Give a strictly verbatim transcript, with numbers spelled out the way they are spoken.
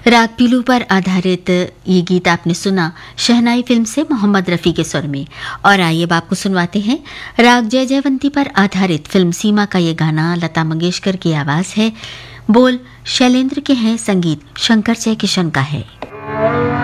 राग पीलू पर आधारित ये गीत आपने सुना शहनाई फिल्म से मोहम्मद रफ़ी के स्वर में। और आइए अब आपको सुनवाते हैं राग जय जयवंती पर आधारित फिल्म सीमा का ये गाना। लता मंगेशकर की आवाज़ है, बोल शैलेंद्र के हैं, संगीत शंकर जयकिशन का है।